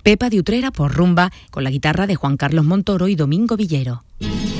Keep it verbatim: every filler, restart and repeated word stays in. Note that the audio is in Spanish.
Pepa de Utrera por rumba, con la guitarra de Juan Carlos Montoro y Domingo Villero.